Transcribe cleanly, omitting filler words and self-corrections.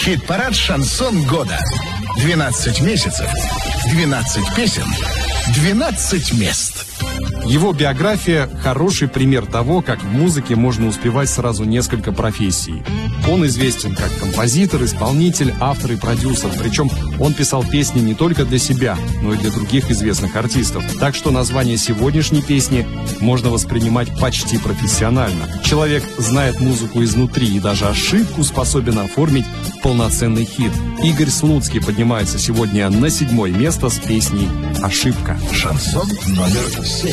Хит-парад «Шансон года». 12 месяцев, 12 песен, 12 мест. Его биография – хороший пример того, как в музыке можно успевать сразу несколько профессий. Он известен как композитор, исполнитель, автор и продюсер. Причем он писал песни не только для себя, но и для других известных артистов. Так что название сегодняшней песни можно воспринимать почти профессионально. Человек знает музыку изнутри и даже ошибку способен оформить в полноценный хит. Игорь Слуцкий поднимается сегодня на 7-е место с песней «Ошибка». Шансон номер 7.